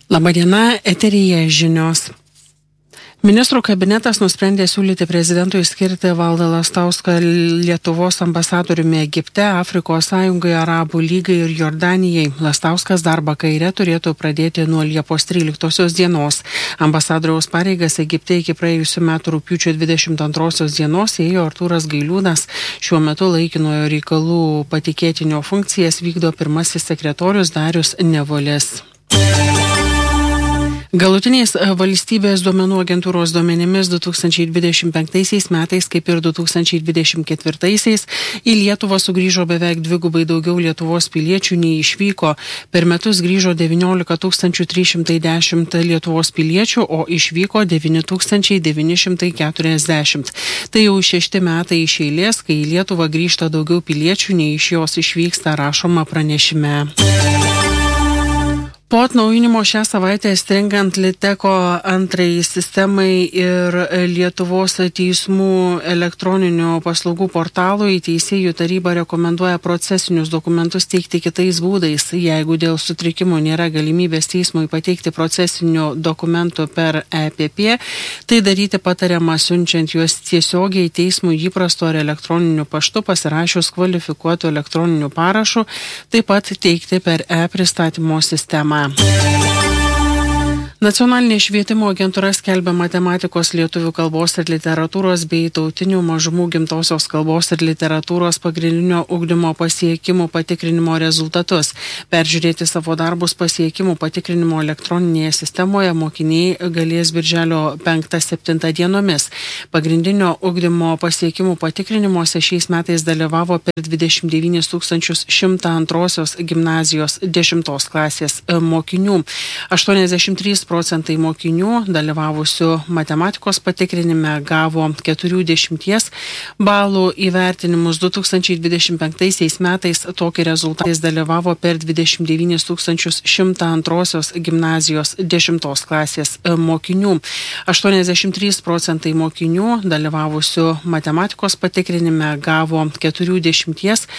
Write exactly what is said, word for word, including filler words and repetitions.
Labadiena, eteryje žinios. Ministrų kabinetas nusprendė siūlyti prezidentui skirti Valdą Lastauską Lietuvos ambasadoriumi Egipte, Afrikos sąjungai, Arabų lygai ir Jordanijai. Lastauskas darbą kaire turėtų pradėti nuo Liepos tryliktosios dienos. Ambasadoriaus pareigas Egipte iki praėjusių metų rugpjūčio dvidešimt antrosios dienos ėjo Artūras Gailiūnas. Šiuo metu laikinojo reikalų patikėtinio funkcijas vykdo pirmasis sekretorius Darius Nevolis. Galutiniais valstybės duomenų agentūros duomenimis du tūkstančiai dvidešimt penktaisiais metais, kaip ir du tūkstančiai dvidešimt ketvirtaisiais, į Lietuvą sugrįžo beveik dvigubai daugiau Lietuvos piliečių nei išvyko. Per metus grįžo devyniolika tūkstančių trys šimtai dešimt Lietuvos piliečių, o išvyko devyni tūkstančiai devyni šimtai keturiasdešimt. Tai jau šešti metai iš eilės, kai į Lietuvą grįžta daugiau piliečių nei iš jos išvyksta, rašoma pranešime. Po atnaujinimo šią savaitę stringant Liteko antrajai sistemai ir Lietuvos teismų elektroninių paslaugų portalui, Teisėjų taryba rekomenduoja procesinius dokumentus teikti kitais būdais. Jeigu dėl sutrikimų nėra galimybės teismui pateikti procesinių dokumentų per E P P, tai daryti patariama siunčiant juos tiesiogiai teismui įprastu ar elektroniniu paštu pasirašius kvalifikuotu elektroniniu parašu, taip pat teikti per e-pristatymo sistemą. Nacionalinė švietimo agentūra skelbia matematikos, lietuvių kalbos ir literatūros bei tautinių mažumų gimtosios kalbos ir literatūros pagrindinio ugdymo pasiekimų patikrinimo rezultatus. Peržiūrėti savo darbus pasiekimų patikrinimo elektroninėje sistemoje mokiniai galės birželio penktą septintą dienomis. Pagrindinio ugdymo pasiekimų patikrinimuose šiais metais dalyvavo per dvidešimt devynis tūkstančius šimtą antrosios gimnazijos dešimtos klasės mokinių. aštuoniasdešimt trys procentai mokinių dalyvavusių matematikos patikrinime gavo keturiasdešimt balų įvertinimus. du tūkstančiai dvidešimt penktaisiais metais tokį rezultatais dalyvavo per dvidešimt devynis tūkstančius šimtą antrosios gimnazijos dešimtos klasės mokinių. aštuoniasdešimt trys procentai mokinių dalyvavusių matematikos patikrinime gavo keturiasdešimt